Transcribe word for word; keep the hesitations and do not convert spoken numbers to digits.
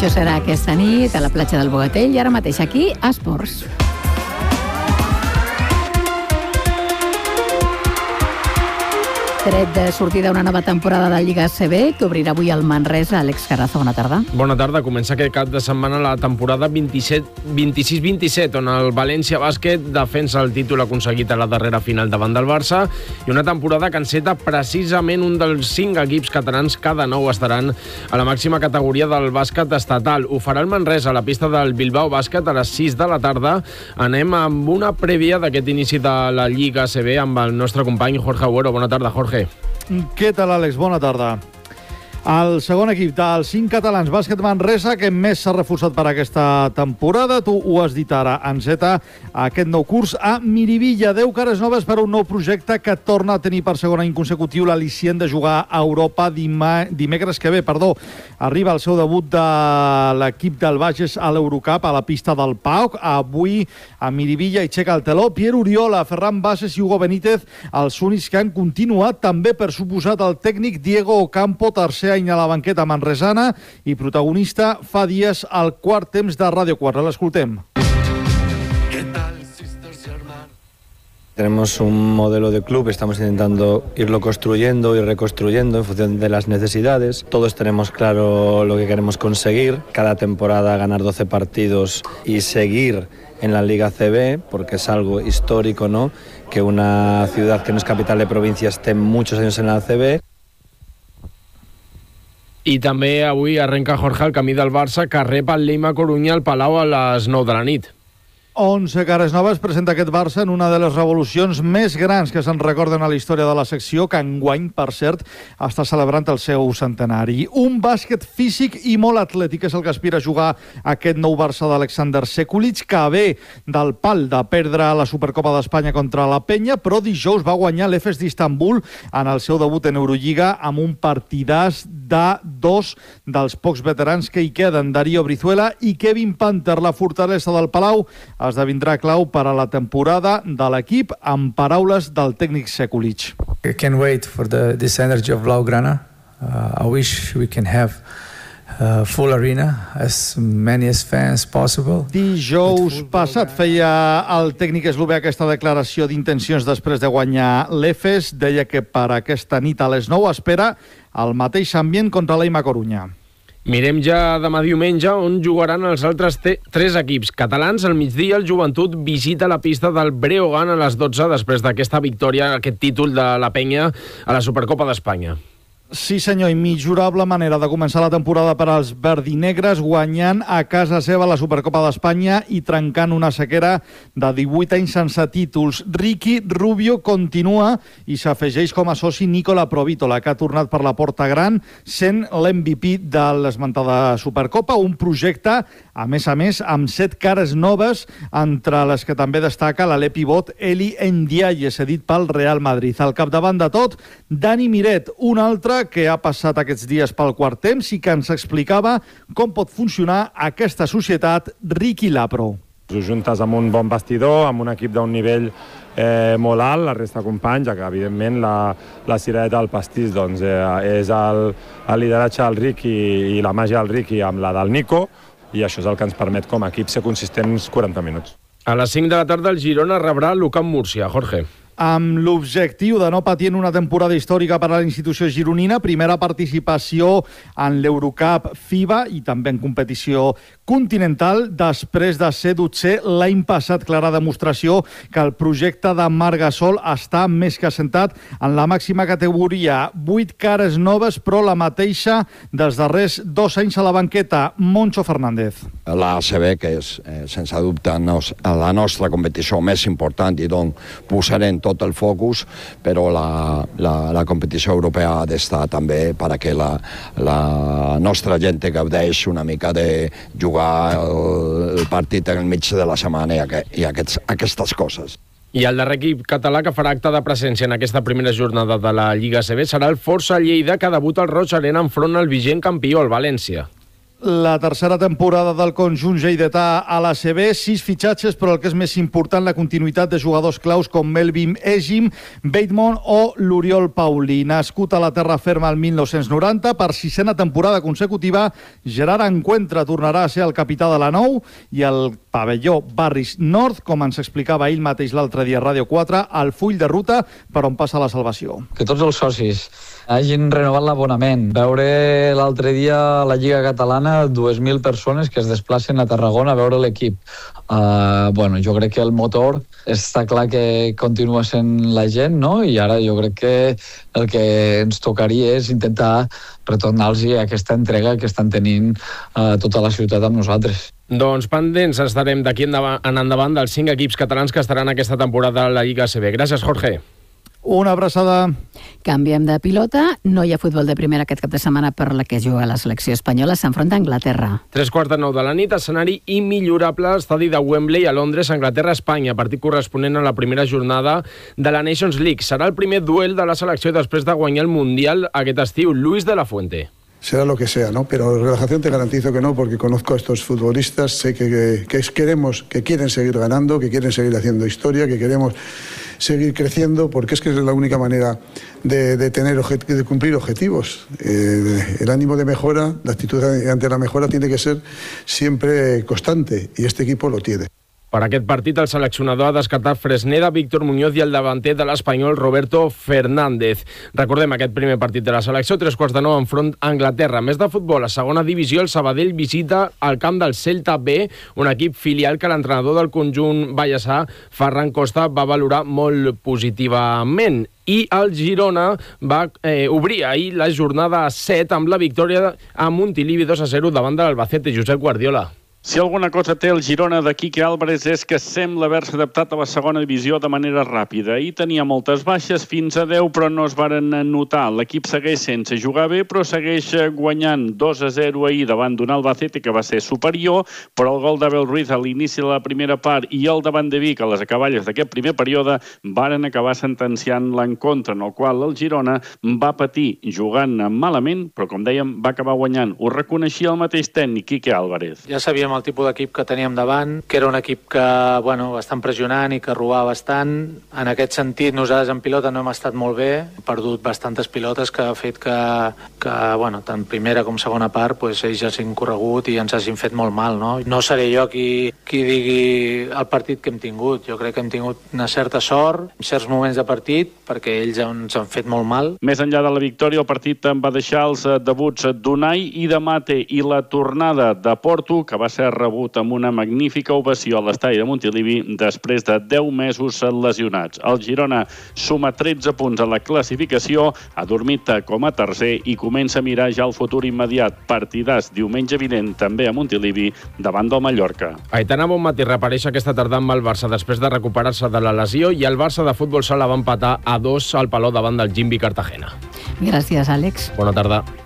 Això serà aquesta nit a la platja del Bogatell i ara mateix aquí a Esports. Tret de sortida una nova temporada de Lliga A C B que obrirà avui el Manresa. Àlex Carrazo, bona tarda. Bona tarda. Comença aquest cap de setmana la temporada vint-i-set vint-i-sis vint-i-set, on el València Bàsquet defensa el títol aconseguit a la darrera final davant del Barça, i una temporada que enceta precisament un dels cinc equips catalans que de nou estaran a la màxima categoria del bàsquet estatal. Ho farà el Manresa a la pista del Bilbao Bàsquet a les sis de la tarda. Anem amb una prèvia d'aquest inici de la Lliga A C B amb el nostre company Jorge Agüero. Bona tarda, Jorge. Què tal, Àlex? Bona tarda. El segon equip dels cinc catalans, Bàsquet Manresa, que més s'ha reforçat per aquesta temporada. Tu ho has dit ara, enceta aquest nou curs a Miribilla. Deu cares noves per a un nou projecte que torna a tenir per segon any consecutiu l'al·licient de jugar a Europa dima, dimecres que ve. Perdó. Arriba el seu debut de l'equip del Bages a l'Eurocup a la pista del P A O C. Avui a Miribilla i aixeca el teló Pierre Oriola, Ferran Bases i Hugo Benítez, els únics que han continuat. També, per suposat, el tècnic Diego Ocampo, tercer any a la banqueta manresana i protagonista fa dies al quart temps de Ràdio quatre. L'escoltem. Tenemos un modelo de club, estamos intentando irlo construyendo y reconstruyendo en función de las necesidades. Todos tenemos claro lo que queremos conseguir, cada temporada ganar doce partidos y seguir en la Liga A C B, porque es algo histórico, ¿no?, que una ciudad que no es capital de provincia esté muchos años en la A C B. I també avui arrenca Jorge el camí del Barça, que rep el Lleida Corunya al Palau a les nou de la nit. onze cares noves presenta aquest Barça en una de les revolucions més grans que se'n recorden a la història de la secció, que enguany, per cert, està celebrant el seu centenari. Un bàsquet físic i molt atlètic és el que aspira a jugar aquest nou Barça d'Alexander Sekulic, que ve del pal de perdre la Supercopa d'Espanya contra la Penya, però dijous va guanyar l'Efes d'Istanbul en el seu debut en Eurolliga amb un partidàs de dos dels pocs veterans que hi queden, Darío Brizuela i Kevin Panther. La fortalesa del Palau esdevindrà clau per a la temporada de l'equip, amb paraules del tècnic Sekulic. I can't wait for the, this energy of Blaugrana. Uh, I wish we can have Uh, full arena, as many as fans possible. Dijous passat feia el tècnic eslovè aquesta declaració d'intencions després de guanyar l'Efes. Deia que per aquesta nit a les nou espera el mateix ambient contra l'Eima Corunya. Mirem ja demà diumenge on jugaran els altres tres equips catalans. Al migdia el Joventut visita la pista del Breogán a les dotze després d'aquesta victòria, aquest títol de la Penya a la Supercopa d'Espanya. Sí senyor, immillorable manera de començar la temporada per als verdinegres, guanyant a casa seva la Supercopa d'Espanya i trencant una sequera de divuit anys sense títols. Ricky Rubio continua i s'afegeix com a soci Nicola Provítola, que ha tornat per la porta gran, sent l'M V P de l'esmentada Supercopa, un projecte, a més a més, amb set cares noves, entre les que també destaca l'alè pivot Eli Ndiaye, cedit pel Real Madrid. Al capdavant de tot, Dani Miret, un altre que ha passat aquests dies pel quart temps i que ens explicava com pot funcionar aquesta societat Ricky Lapro. Ho juntes amb un bon vestidor, amb un equip d'un nivell eh, molt alt, la resta de companys, ja que evidentment la, la cirereta del pastís doncs, eh, és el, el lideratge del Ricky i la màgia del Ricky amb la del Nico, i això és el que ens permet com a equip ser consistents quaranta minuts. A les cinc de la tarda el Girona rebrà l'U C A M Múrcia. Jorge. Amb l'objectiu de no patir en una temporada històrica per a la institució gironina, primera participació en l'Eurocup FIBA i també en competició continental, després de ser dotzè l'any passat. Clara demostració que el projecte de Marc Gasol està més que assentat en la màxima categoria. Vuit cares noves, però la mateixa dels darrers dos anys a la banqueta. Moncho Fernández. La A C B, que és, eh, sense dubte, nos, la nostra competició més important i d'on posarem tot el focus, però la, la, la competició europea ha d'estar també perquè la, la nostra gent gaudeix una mica de jugar el, el partit en el mig de la setmana i, aqu i aquests, aquestes coses. I el darrer equip català que farà acte de presència en aquesta primera jornada de la Lliga A C B serà el Força Lleida, que debuta al Roig Arena enfront al vigent campió, el València. la tercera temporada del conjunt lleidetà a l'A C B, sis fitxatges, però el que és més important, la continuïtat de jugadors claus com Melvin Egim, Bateman o l'Oriol Paulí. Nascut a la terra ferma el mil nou-cents noranta, per sisena temporada consecutiva, Gerard Encuentra tornarà a ser el capità de la Nou i el pavelló Barris Nord, com ens explicava ell mateix l'altre dia a Ràdio quatre, el full de ruta per on passa la salvació. Que tots els socis hagin renovat l'abonament. Veure l'altre dia a la Lliga Catalana dues mil persones que es desplacen a Tarragona a veure l'equip. Uh, bueno, jo crec que el motor està clar que continua sent la gent, no? I ara jo crec que el que ens tocaria és intentar retornar-los aquesta entrega que estan tenint uh, tota la ciutat amb nosaltres. Doncs pendents estarem d'aquí en endavant dels cinc equips catalans que estaran aquesta temporada a la Lliga A C B. Gràcies, Jorge. Una abraçada. Canviem de pilota. No hi ha futbol de primera aquest cap de setmana per la que juga la selecció espanyola. S'enfronta a Anglaterra. Tres quarts de nou de la nit, escenari immillorable, estadi de Wembley a Londres, Anglaterra-Espanya, partit corresponent a la primera jornada de la Nations League. Serà el primer duel de la selecció després de guanyar el Mundial aquest estiu. Luis de la Fuente. Será lo que sea, ¿no? Pero relajación te garantizo que no, porque conozco a estos futbolistas, sé que, que, que queremos, que quieren seguir ganando, que quieren seguir haciendo historia, que queremos seguir creciendo, porque es que es la única manera de, de tener de cumplir objetivos. Eh, el ánimo de mejora, la actitud ante la mejora tiene que ser siempre constante, y este equipo lo tiene. Per aquest partit, el seleccionador ha descartat Fresneda, Víctor Muñoz i el davanter de l'espanyol Roberto Fernández. Recordem aquest primer partit de la selecció, tres quarts de nou enfront a Anglaterra. Més de futbol, a segona divisió, el Sabadell visita el camp del Celta B, un equip filial que l'entrenador del conjunt vallesà, Ferran Costa, va valorar molt positivament. I el Girona va eh, obrir ahir la jornada set amb la victòria a Montilivi dos a zero davant de l'Albacete. Josep Guardiola. Si alguna cosa té el Girona de Quique Álvarez és que sembla haver-se adaptat a la segona divisió de manera ràpida. Ahir tenia moltes baixes, fins a deu, però no es varen notar. L'equip segueix sense jugar bé, però segueix guanyant dos a zero ahir davant d'un Albacete que va ser superior, però el gol d'Abel Ruiz a l'inici de la primera part i el davant de Vic a les acaballes d'aquest primer període varen acabar sentenciant l'encontre, en el qual el Girona va patir jugant malament, però com dèiem va acabar guanyant. Ho reconeixia el mateix tècnic Quique Álvarez. Ja sabíem el tipus d'equip que teníem davant, que era un equip que, bueno, bastant pressionant i que robava bastant. En aquest sentit, nosaltres en pilota no hem estat molt bé, hem perdut bastantes pilotes que ha fet que, que bueno, tant primera com segona part, pues, ells hagin corregut i ens hagin fet molt mal, no? No seré jo qui, qui digui el partit que hem tingut. Jo crec que hem tingut una certa sort en certs moments de partit, perquè ells ens han fet molt mal. Més enllà de la victòria, el partit va deixar els debuts d'Unai i de Mate i la tornada de Porto, que va ser rebut amb una magnífica ovació a l'estadi de Montilivi després de deu mesos lesionats. El Girona suma tretze punts a la classificació, ha dormit com a tercer i comença a mirar ja el futur immediat. Partidàs diumenge vinent també a Montilivi davant del Mallorca. Aitana Bonmatí reapareix aquesta tarda amb el Barça després de recuperar-se de la lesió i el Barça de futbol sala va empatar a dos al Palau davant del Jimbi Cartagena. Gràcies, Àlex. Bona tarda.